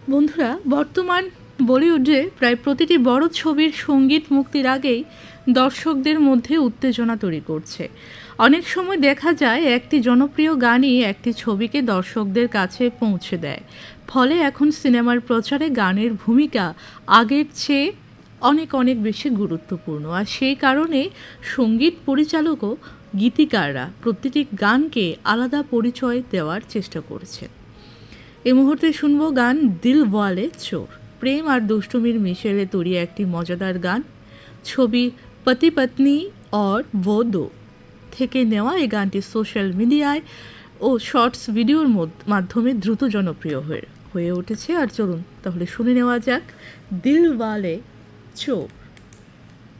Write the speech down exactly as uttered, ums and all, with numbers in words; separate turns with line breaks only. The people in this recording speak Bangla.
বন্ধুরা, বর্তমান বলিউডে প্রায় প্রতিটি বড় ছবির সঙ্গীত মুক্তির আগেই দর্শকদের মধ্যে উত্তেজনা তৈরি করছে। অনেক সময় দেখা যায় একটি জনপ্রিয় গানই একটি ছবিকে দর্শকদের কাছে পৌঁছে দেয়। ফলে এখন সিনেমার প্রচারে গানের ভূমিকা আগের চেয়ে অনেক অনেক বেশি গুরুত্বপূর্ণ। আর সেই কারণে সঙ্গীত পরিচালক ও গীতিকাররা প্রতিটি গানকে আলাদা পরিচয় দেওয়ার চেষ্টা করেছেন। এই মুহূর্তে শুনবো গান দিলওয়ালে চোর। প্রেম আর দুষ্টুমির মিশেলে তৈরি একটি মজাদার গান। ছবি পতি পত্নী और वो दो থেকে নেওয়া এই গানটি সোশ্যাল মিডিয়ায় ও শর্টস ভিডিওর মাধ্যমে দ্রুত জনপ্রিয় হয়ে হয়ে উঠেছে। আর চলুন তাহলে শুনে নেওয়া যাক দিলওয়ালে চোর।